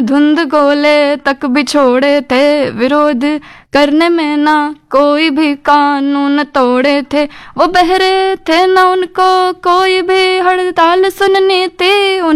धुंध गोले तक भी छोड़े थे, विरोध करने में ना कोई भी कानून तोड़े थे। वो बहरे थे ना उनको कोई भी हड़ताल सुननी थी।